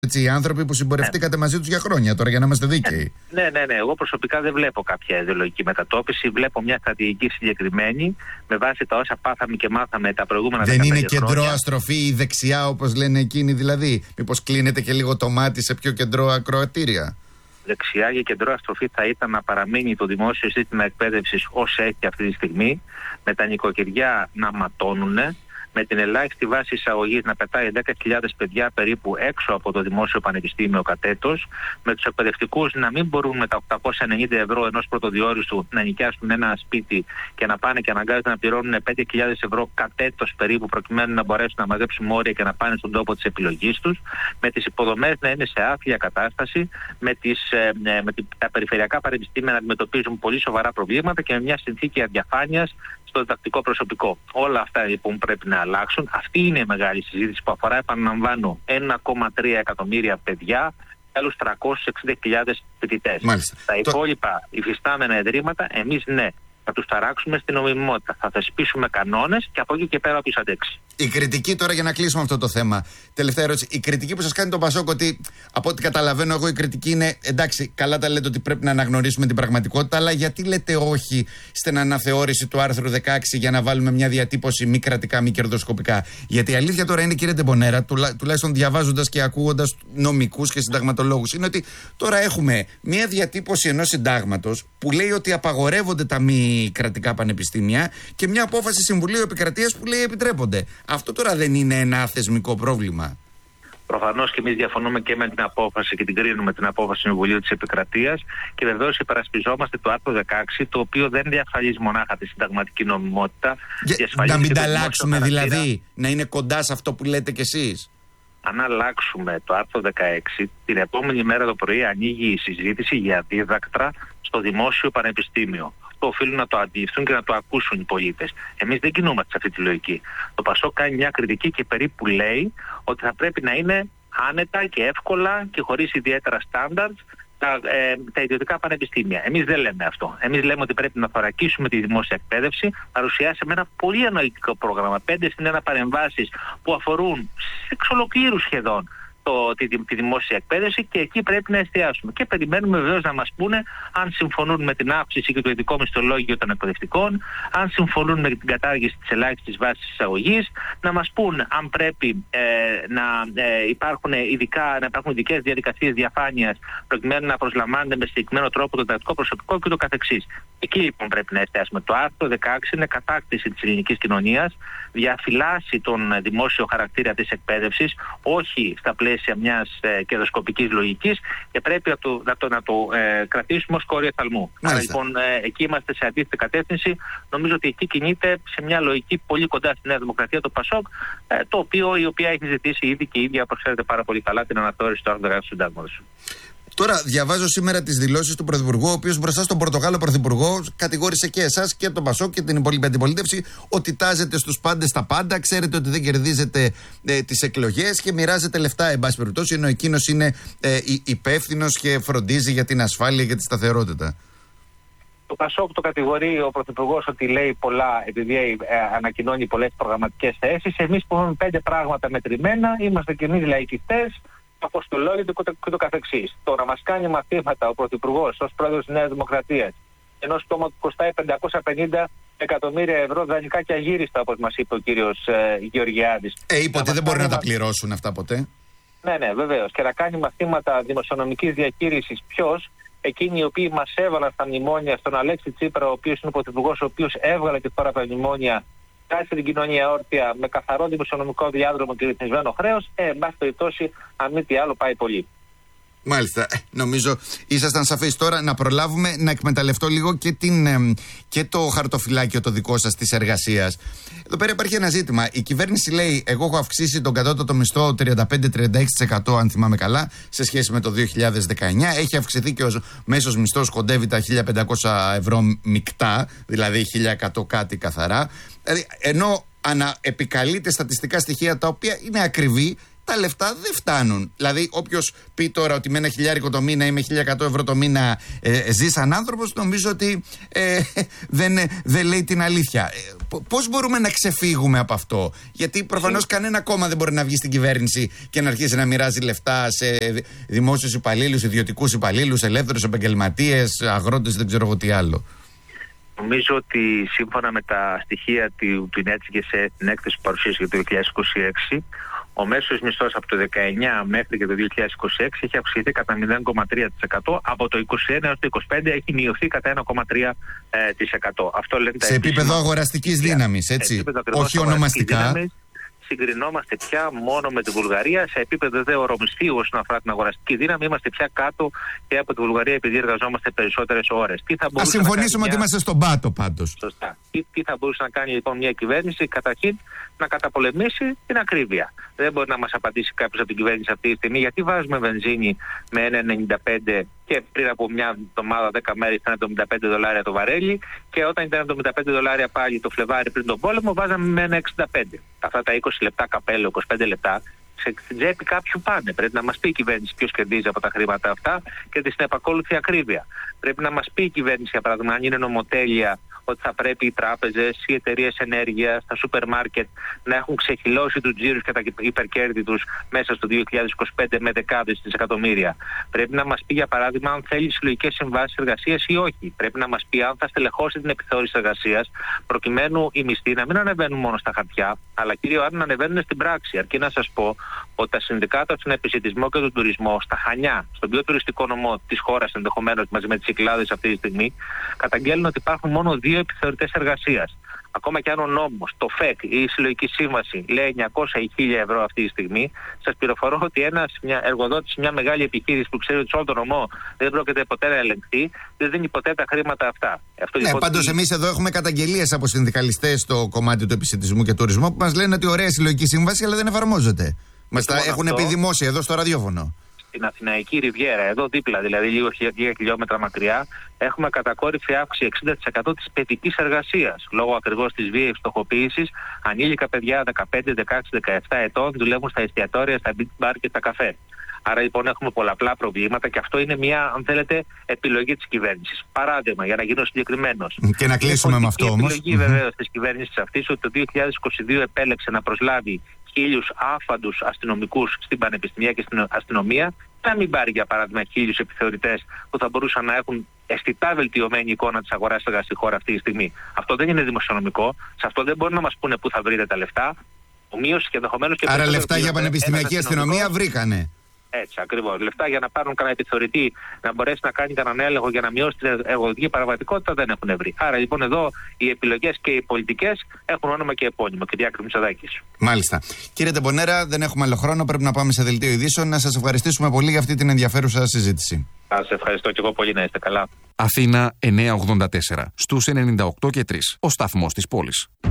Έτσι, οι άνθρωποι που συμπορευτήκατε μαζί τους για χρόνια, τώρα για να είμαστε δίκαιοι. Ναι. Εγώ προσωπικά δεν βλέπω κάποια ιδεολογική μετατόπιση. Βλέπω μια στρατηγική συγκεκριμένη με βάση τα όσα πάθαμε και μάθαμε τα προηγούμενα 15 χρόνια. Δεν είναι κεντρό αστροφή ή δεξιά, όπως λένε εκείνοι δηλαδή? Μήπως κλείνεται και λίγο το μάτι σε πιο κεντρό ακροατήρια? Δεξιά και κεντρό αστροφή θα ήταν να παραμείνει το δημόσιο σύστημα εκπαίδευσης ως έχει αυτή τη στιγμή, με τα νοικοκυριά να ματώνουν, με την ελάχιστη βάση εισαγωγής να πετάει 10.000 παιδιά περίπου έξω από το δημόσιο πανεπιστήμιο κατ' έτος, με τους εκπαιδευτικούς να μην μπορούν με τα 890 ευρώ ενός πρωτοδιόριστου να νοικιάσουν ένα σπίτι και να πάνε και αναγκάζονται να πληρώνουν 5.000 ευρώ κατ' έτος περίπου, προκειμένου να μπορέσουν να μαζέψουν μόρια και να πάνε στον τόπο της επιλογής τους, με τις υποδομές να είναι σε άθλια κατάσταση, με τα περιφερειακά πανεπιστήμια να αντιμετωπίζουν πολύ σοβαρά προβλήματα και με μια συνθήκη αδιαφάνειας στο διδακτικό προσωπικό. Όλα αυτά λοιπόν πρέπει να αλλάξουν. Αυτή είναι η μεγάλη συζήτηση που αφορά, επαναλαμβάνω, 1,3 εκατομμύρια παιδιά και άλλους 360.000 φοιτητές. Τα υπόλοιπα υφιστάμενα ιδρύματα, εμείς θα τους ταράξουμε στην νομιμότητα. Θα θεσπίσουμε κανόνες και από εκεί και πέρα τους αντέξει. Η κριτική τώρα, για να κλείσουμε αυτό το θέμα. Τελευταία ερώτηση. Η κριτική που σας κάνει το Πασόκ, ότι από ό,τι καταλαβαίνω εγώ, η κριτική είναι εντάξει, καλά τα λέτε ότι πρέπει να αναγνωρίσουμε την πραγματικότητα, αλλά γιατί λέτε όχι στην αναθεώρηση του άρθρου 16 για να βάλουμε μια διατύπωση μη κρατικά, μη κερδοσκοπικά? Γιατί η αλήθεια τώρα είναι, κύριε Ντεμπονέρα, τουλάχιστον διαβάζοντας και ακούγοντας νομικούς και συνταγματολόγους, είναι ότι τώρα έχουμε μια διατύπωση ενός συντάγματος που λέει ότι απαγορεύονται τα μη κρατικά πανεπιστήμια και μια απόφαση Συμβουλίου Επικρατείας που λέει επιτρέπονται. Αυτό τώρα δεν είναι ένα θεσμικό πρόβλημα? Προφανώς και εμείς διαφωνούμε και με την απόφαση και την κρίνουμε την απόφαση του Συμβουλίου της Επικρατείας και βεβαίως υπερασπιζόμαστε το άρθρο 16, το οποίο δεν διασφαλίζει μονάχα τη συνταγματική νομιμότητα. Να μην τα αλλάξουμε δηλαδή, να είναι κοντά σε αυτό που λέτε κι εσείς? Αν αλλάξουμε το άρθρο 16, την επόμενη μέρα το πρωί ανοίγει η συζήτηση για δίδακτρα στο δημόσιο πανεπιστήμιο. Το οφείλουν να το αντιληφθούν και να το ακούσουν οι πολίτες. Εμείς δεν κινούμαστε σε αυτή τη λογική. Το Πασόκ κάνει μια κριτική και περίπου λέει ότι θα πρέπει να είναι άνετα και εύκολα και χωρίς ιδιαίτερα στάνταρτ τα ιδιωτικά πανεπιστήμια. Εμείς δεν λέμε αυτό. Εμείς λέμε ότι πρέπει να θωρακίσουμε τη δημόσια εκπαίδευση. Παρουσιάσαμε ένα πολύ αναλυτικό πρόγραμμα, 5 παρεμβάσεις που αφορούν εξ ολοκλήρου σχεδόν τη δημόσια εκπαίδευση, και εκεί πρέπει να εστιάσουμε. Και περιμένουμε βεβαίως να μας πούνε αν συμφωνούν με την αύξηση και το ειδικό μισθολόγιο των εκπαιδευτικών, αν συμφωνούν με την κατάργηση της ελάχιστης βάσης εισαγωγής, να μας πούν αν πρέπει να υπάρχουν ειδικές διαδικασίες διαφάνειας προκειμένου να προσλαμβάνεται με συγκεκριμένο τρόπο το διδακτικό προσωπικό και το καθεξής. Εκεί λοιπόν πρέπει να εστιάσουμε. Το άρθρο 16 είναι κατάκτηση της ελληνικής κοινωνίας, διαφυλάσσει τον δημόσιο χαρακτήρα της εκπαίδευσης, όχι στα πλαίσια μιας κερδοσκοπικής λογικής, και πρέπει να το κρατήσουμε ως κόρη εθαλμού. Άρα λοιπόν εκεί είμαστε σε αντίθετη κατεύθυνση. Νομίζω ότι εκεί κινείται σε μια λογική πολύ κοντά στη Νέα Δημοκρατία, το Πασόκ, η οποία έχει ζητήσει ήδη και η ίδια, όπως ξέρετε πάρα πολύ καλά, την αναθεώρηση του άρθρου 16 του Συντάγματος. Τώρα, διαβάζω σήμερα τις δηλώσεις του Πρωθυπουργού, ο οποίος μπροστά στον Πορτογάλο Πρωθυπουργό κατηγόρησε και εσάς και τον Πασόκ και την υπόλοιπη αντιπολίτευση ότι τάζετε στους πάντες τα πάντα, ξέρετε ότι δεν κερδίζετε τις εκλογές και μοιράζετε λεφτά, εν πάση περιπτώσει, ενώ εκείνος είναι υπεύθυνος και φροντίζει για την ασφάλεια και τη σταθερότητα. Το Πασόκ το κατηγορεί ο Πρωθυπουργός ότι λέει πολλά επειδή ανακοινώνει πολλές προγραμματικές θέσεις. Εμείς που έχουμε 5 πράγματα μετρημένα, είμαστε και εμείς λαϊκιστές, αποστολόγητο και το καθεξής. Τώρα μας κάνει μαθήματα ο Πρωθυπουργός ως πρόεδρος της Νέας Δημοκρατίας ενός κόμμα που κοστάει 550 εκατομμύρια ευρώ δανεικά και αγύριστα, όπως μας είπε ο κύριος Γεωργιάδης. Είπε ότι δεν μπορεί να τα πληρώσουν αυτά ποτέ. Ναι, βεβαίως. Και να κάνει μαθήματα δημοσιονομικής διαχείρισης ποιος? Εκείνοι οι οποίοι μας έβαλαν στα μνημόνια, στον Αλέξη Τσίπρα, ο οποίος είναι ο Πρωθυπουργός, ο οποίος έβγαλε τη χώρα από τα μνημόνια, κάτσε την κοινωνία όρθια με καθαρό δημοσιονομικό διάδρομο και ρυθμισμένο χρέος, εν πάση περιπτώσει, αν μη τι άλλο, πάει πολύ. Μάλιστα. Νομίζω ήσασταν σαφείς. Τώρα να προλάβουμε να εκμεταλλευτώ λίγο και το χαρτοφυλάκιο το δικό σας της εργασίας. Εδώ πέρα υπάρχει ένα ζήτημα. Η κυβέρνηση λέει: εγώ έχω αυξήσει τον κατώτατο μισθό 35-36%, αν θυμάμαι καλά, σε σχέση με το 2019. Έχει αυξηθεί και ο μέσος μισθός, κοντεύει τα 1.500 ευρώ μεικτά, δηλαδή 1.100 κάτι καθαρά. Δηλαδή, ενώ επικαλείται στατιστικά στοιχεία τα οποία είναι ακριβή τα λεφτά δεν φτάνουν. Δηλαδή, όποιος πει τώρα ότι με 1.000 το μήνα ή με 1.100 ευρώ το μήνα ζει σαν άνθρωπος, νομίζω ότι δεν λέει την αλήθεια. Πώς μπορούμε να ξεφύγουμε από αυτό? Γιατί προφανώς κανένα κόμμα δεν μπορεί να βγει στην κυβέρνηση και να αρχίσει να μοιράζει λεφτά σε δημόσιους υπαλλήλους, ιδιωτικούς υπαλλήλους, ελεύθερους επαγγελματίες, αγρότες, δεν ξέρω εγώ τι άλλο. Νομίζω ότι σύμφωνα με τα στοιχεία του ΕΤΣΓΕΣΕ, την έκθεση που παρουσίασε για το 2026, ο μέσος μισθός από το 19 μέχρι και το 2026 έχει αυξηθεί κατά 0,3%. Από το 21 έως το 25 έχει μειωθεί κατά 1,3%. Αυτό λένε σε επίπεδο αγοραστικής δύναμης, έτσι, όχι ονομαστικά. Συγκρινόμαστε πια μόνο με τη Βουλγαρία. Σε επίπεδο δε ορομισθίου όσον αφορά την αγοραστική δύναμη, είμαστε πια κάτω και από τη Βουλγαρία επειδή εργαζόμαστε περισσότερες ώρες. Ας συμφωνήσουμε ότι είμαστε στον πάτο πάντως. Σωστά. Τι θα μπορούσε να κάνει λοιπόν μια κυβέρνηση? Καταρχήν να καταπολεμήσει την ακρίβεια. Δεν μπορεί να μας απαντήσει κάποιος από την κυβέρνηση αυτή τη στιγμή γιατί βάζουμε βενζίνη με 1,95 και πριν από μια εβδομάδα, 10 μέρες ήταν $75 το βαρέλι, και όταν ήταν $75 πάλι το Φλεβάρι πριν τον πόλεμο, βάζαμε με 1,65. Αυτά τα 20 λεπτά καπέλο, 25 λεπτά, στην τσέπη κάποιου πάνε. Πρέπει να μας πει η κυβέρνηση ποιος κερδίζει από τα χρήματα αυτά και στην επακόλουθη ακρίβεια. Πρέπει να μας πει η κυβέρνηση, για παράδειγμα, αν είναι νομοτέλεια, ότι θα πρέπει οι τράπεζες, οι εταιρείες ενέργειας, τα σούπερ μάρκετ να έχουν ξεχυλώσει τους τζίρους και τα υπερκέρδη τους μέσα στο 2025 με δεκάδες δισεκατομμύρια. Πρέπει να μας πει, για παράδειγμα, αν θέλει συλλογικές συμβάσεις εργασίας ή όχι. Πρέπει να μας πει αν θα στελεχώσει την επιθεώρηση εργασίας, προκειμένου οι μισθοί να μην ανεβαίνουν μόνο στα χαρτιά, αλλά κύριο να ανεβαίνουν στην πράξη. Αρκεί να σας πω ότι τα συνδικάτα στον επισιτισμό και τον τουρισμό, στα Χανιά, στον πιο τουριστικό νομό της χώρας ενδεχομένως μαζί με τις Κυκλάδες αυτή τη στιγμή, καταγγέλνουν ότι υπάρχουν μόνο 2 επιθεωρητές εργασίας. Ακόμα και αν ο νόμος, το ΦΕΚ ή η συλλογική σύμβαση λέει 900 ή 1.000 ευρώ αυτή τη στιγμή, σας πληροφορώ ότι ένας εργοδότης, μια μεγάλη επιχείρηση που ξέρει ότι σε όλο τον νομό δεν πρόκειται ποτέ να ελεγχθεί, δεν δίνει ποτέ τα χρήματα αυτά. Ναι, πάντως εμείς εδώ έχουμε καταγγελίες από συνδικαλιστές στο κομμάτι του επισιτισμού και τουρισμού που μας λένε ότι ωραία συλλογική σύμβαση, αλλά δεν εφαρμόζεται. Μας τα έχουν πει δημόσια εδώ στο ραδιόφωνο. Στην Αθηναϊκή Ριβιέρα, εδώ δίπλα, δηλαδή λίγα χιλιόμετρα μακριά, έχουμε κατακόρυφη αύξηση 60% της παιδικής εργασίας. Λόγω ακριβώς της βίαιης φτωχοποίησης, ανήλικα παιδιά 15, 16, 17 ετών δουλεύουν στα εστιατόρια, στα beach bar και στα καφέ. Άρα λοιπόν έχουμε πολλαπλά προβλήματα και αυτό είναι μια, αν θέλετε, επιλογή της κυβέρνησης. Παράδειγμα, για να γίνω συγκεκριμένος. Και να κλείσουμε με αυτό όμως. Η επιλογή βεβαίως της κυβέρνησης αυτής ότι το 2022 επέλεξε να προσλάβει 1.000 άφαντους αστυνομικούς στην πανεπιστημία και στην αστυνομία, να μην πάρει για παράδειγμα 1.000 επιθεωρητές που θα μπορούσαν να έχουν αισθητά βελτιωμένη εικόνα της αγοράς εργασίας στη χώρα αυτή τη στιγμή. Αυτό δεν είναι δημοσιονομικό, σε αυτό δεν μπορούν να μας πούνε πού θα βρείτε τα λεφτά. Ομοίως και ενδεχομένως και. Άρα λεφτά για πανεπιστημιακή αστυνομία βρήκανε. Έτσι ακριβώς. Λεφτά για να πάρουν κανένα επιθεωρητή να μπορέσει να κάνει κανέναν έλεγχο για να μειώσει την εργοδοτική παραγωγικότητα δεν έχουν βρει. Άρα λοιπόν εδώ οι επιλογές και οι πολιτικές έχουν όνομα και επώνυμο. Κυριάκος Μητσοτάκης. Μάλιστα. Κύριε Τεμπονέρα, δεν έχουμε άλλο χρόνο. Πρέπει να πάμε σε δελτίο ειδήσεων. Να σας ευχαριστήσουμε πολύ για αυτή την ενδιαφέρουσα συζήτηση. Σας ευχαριστώ και εγώ πολύ, να είστε καλά. Αθήνα 984 στους 98 και 3. Ο σταθμός της πόλης.